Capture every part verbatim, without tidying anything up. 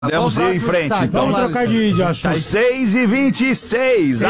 Podemos ir em frente, então. Vamos trocar de, de assunto. seis e vinte e seis.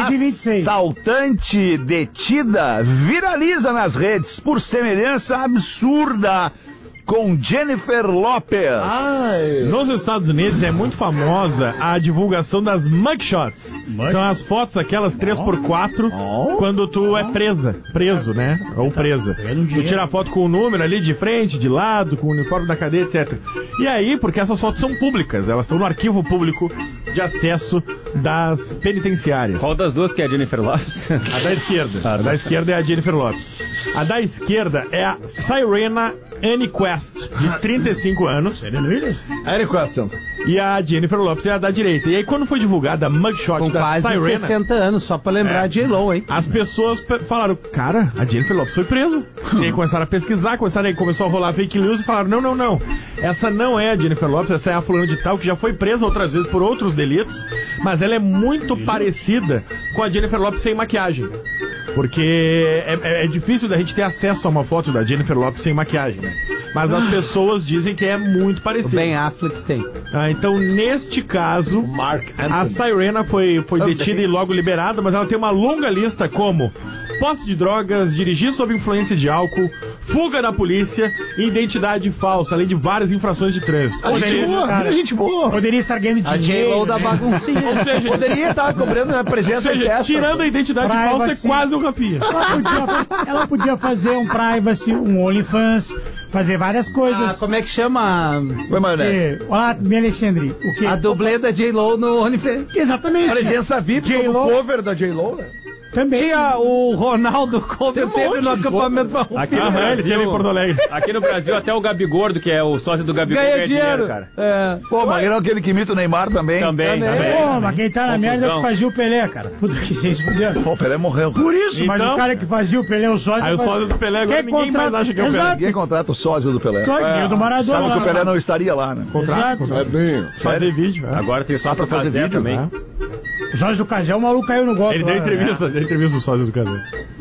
Assaltante detida viraliza nas redes por semelhança absurda com Jennifer Lopez. Ai. Nos Estados Unidos é muito famosa a divulgação das mugshots. Mug? São as fotos, aquelas três por quatro, oh. quando tu oh. é presa, preso, né? Ou presa. Tu tira a foto com o número ali de frente, de lado, com o uniforme da cadeia, etcétera. E aí, porque essas fotos são públicas, elas estão no arquivo público de acesso das penitenciárias. Qual das duas que é a Jennifer Lopez? A da esquerda. Ah, a da esquerda é a Jennifer Lopez. A da esquerda é a Serena Anyquest, de trinta e cinco anos. Anyquest. E a Jennifer Lopez é a da direita. E aí, quando foi divulgada a mugshot com da quase Serena... sessenta anos, só pra lembrar é, a J-Lo, hein? As pessoas falaram, cara, a Jennifer Lopez foi presa. E aí começaram a pesquisar, começaram aí, começou a rolar fake news e falaram, não, não, não. Essa não é a Jennifer Lopez, essa é a fulana de tal, que já foi presa outras vezes por outros delitos, mas ela é muito Isso. parecida com a Jennifer Lopez sem maquiagem. Porque é, é, é difícil da gente ter acesso a uma foto da Jennifer Lopez sem maquiagem, né? Mas as pessoas dizem que é muito parecido. O Ben Affleck tem. Ah, então, neste caso, a Serena foi, foi detida e logo liberada, mas ela tem uma longa lista como posse de drogas, dirigir sob influência de álcool, fuga da polícia e identidade falsa, além de várias infrações de trânsito. A gente boa, cara, gente boa. Poderia estar ganhando dinheiro. A J-Lo da baguncinha. Ou seja, poderia estar cobrando a presença ou seja, em festa. Tirando a identidade privacy. Falsa, é quase o Rafinha. Ela podia, ela podia fazer um privacy, um OnlyFans, fazer várias coisas. Ah, como é que chama? Oi, maionese. Olá, minha Alexandre. O quê? A dublê da J-Lo no OnlyFans. Exatamente. Presença V I P como cover da J-Lo, né? Também. Tinha o Ronaldo Cover, teve no acampamento pra aqui no Brasil, ele em Porto Alegre. Aqui no Brasil, até o Gabi Gordo, que é o sócio do Gabi, ganha, ganha dinheiro, cara. É. Pô, mas era aquele que imita o Neymar também. Também, também. também. Pô, mas quem tá na Confusão. merda é que fazia o Pelé, cara. Puta que vocês fuderam. Pô, o Pelé morreu. Por isso, então, mas o cara que fazia o Pelé, o sócio... Aí o sócio do Pelé, agora ninguém contrata... mais acha que é o Pelé. Exato. Ninguém contrata o sócio do Pelé. É. do Maradona. Sabe lá, que o Pelé lá. não estaria lá, né? Contrato. Fazer vídeo. É. Agora tem só pra fazer vídeo também. Né? O sócio do Casé, o maluco caiu no golpe. Ele deu entrevista, deu entrevista do sócio do Casé.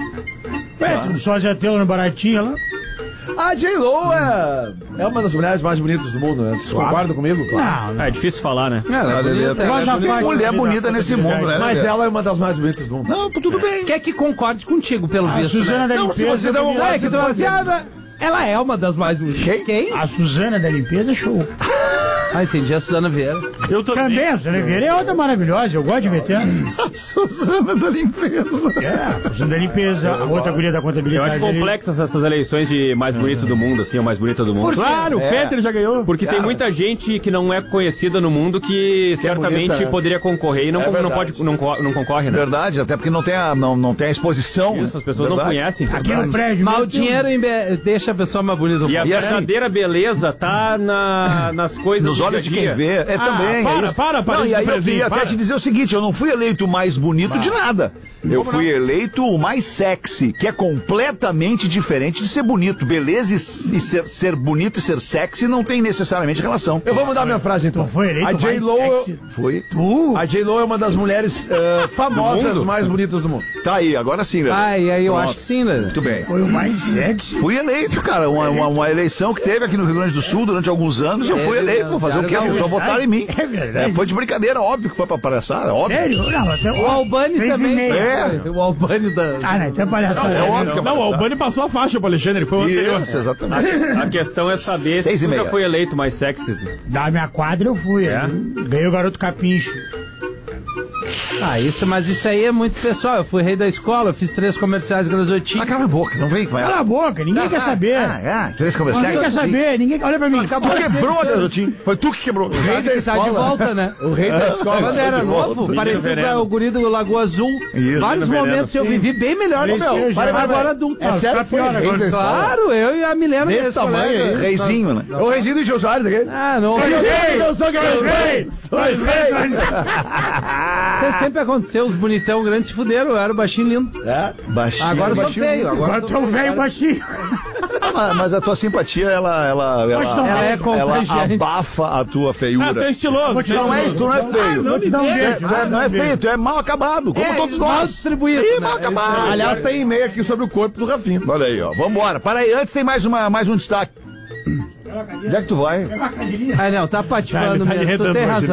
Ué, um sócio ateu no baratinho lá. A J-Lo é, é uma das mulheres mais bonitas do mundo, né? Vocês concordam comigo? Não, não. É difícil falar, né? É, ela é bonita. Ela é bonita. Mulher bonita nesse mundo, né? Mas ela é uma das mais bonitas do mundo. Não, tudo bem. Quer que concorde contigo, pelo a visto, Suzana né? da limpeza. Não, não é que tu fala assim, ah, ela é uma das mais bonitas. Quem? Quem? A Suzana da limpeza, show. Ah, entendi, a Suzana Vieira. Eu também. Também, a Suzana Vieira é outra maravilhosa, eu gosto de ver ela. A Suzana da limpeza. É, a Suzana da limpeza, a outra guria da contabilidade. Eu acho complexas essas eleições de mais bonito do mundo, assim, ou mais bonita do mundo. Claro, o Fetter é. já ganhou. Porque Cara. tem muita gente que não é conhecida no mundo que, que certamente é bonita, poderia concorrer e não, é não, pode, não, não concorre, né? Verdade, até porque não tem a, não, não tem a exposição. Isso, as pessoas verdade. não conhecem. Aqui verdade. no prédio. Mas o dinheiro em... deixa a pessoa mais bonita do mundo. E a verdadeira assim, beleza tá na, nas coisas nos olhos de quem vê. É, ah, também. Para, é para, para. Não, e aí eu queria até te dizer o seguinte, eu não fui eleito o mais bonito para. de nada. Eu fui eleito o mais sexy, que é completamente diferente de ser bonito. Beleza e, e ser, ser bonito e ser sexy não tem necessariamente relação. Eu vou mudar minha frase, então. Tu foi eleito a J-Lo foi. Tu? A J-Lo é uma das mulheres uh, famosas mais bonitas do mundo. Tá aí, agora sim, né? Ah, e aí eu Pronto. acho que sim, né? Muito bem. Foi o mais sexy. Fui eleito, cara. Uma, uma, uma eleição que teve aqui no Rio Grande do Sul durante alguns anos. Eu fui eleito. Vou fazer o quê? Só votaram em mim. É verdade. É, foi de brincadeira, óbvio que foi pra palhaçada, óbvio. Sério? Não, até o Albani também. É. O Albani da... Ah, não, então é palhaçada. Não, é óbvio. Não, o Albani passou a faixa pro Alexandre, foi o anterior. Isso, exatamente. A, a questão é saber se você já foi eleito mais sexy. Da minha quadra eu fui. É? Veio o garoto capincho. Ah, isso, mas isso aí é muito pessoal. Eu fui rei da escola, eu fiz três comerciais gratuitos. Ah, cala a boca, não vem, vai. Cala a boca, ninguém ah, quer saber. Ah, ah, três comerciais. Ninguém quer saber, ninguém. Olha pra mim. Tu quebrou a garotinha. Foi tu que quebrou. O rei da escola. Tá de volta, né? O rei da escola. Quando era novo, parecia o guri do Lagoa Azul. Isso, vários momentos eu vivi bem melhor do meu. Agora adulto. É sério, foi rei. Claro, eu e a Milena. Desse tamanho, reizinho, né? O reizinho do Gil Soares aqui. Ah, não. Sou rei, não sou rei. Sou rei. Isso sempre aconteceu, os bonitão grandes se fuderam, eu era o baixinho lindo. É? Baixinho. Agora eu sou feio. Agora eu tô velho baixinho. Mas, mas a tua simpatia, ela, ela, ela, ela, ela, é ela abafa a tua feiura. Ah, tu é estiloso. Tu não é, tu não é feio. Ah, não, tu não, é, não, tu é, não é feio, tu é mal acabado, como é, todos mal nós. distribuído. E né? mal acabado. Aliás, tem e-mail aqui sobre o corpo do Rafinha. Olha aí, ó. Vambora. Para aí, antes tem mais, uma, mais um destaque. Onde é que tu vai? Ah, não, tá patifando Tá, ele tá mesmo. Tu arredando tem hoje. razão.